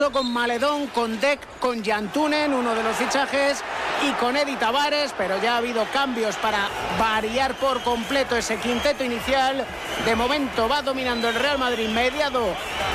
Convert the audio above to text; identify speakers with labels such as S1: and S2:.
S1: con Maledón, con Dec, con Yantunen, uno de los fichajes, y con Edi Tavares, pero ya ha habido cambios para variar por completo ese quinteto inicial. De momento va dominando el Real Madrid mediado